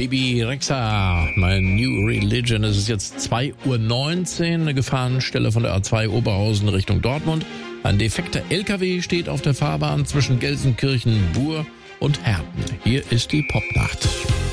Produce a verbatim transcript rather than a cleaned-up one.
Bibi Rexha, My New Religion. Es ist jetzt zwei Uhr neunzehn, eine Gefahrenstelle von der A zwei Oberhausen Richtung Dortmund. Ein defekter L K W steht auf der Fahrbahn zwischen Gelsenkirchen, Buhr und Herten. Hier ist die Popnacht.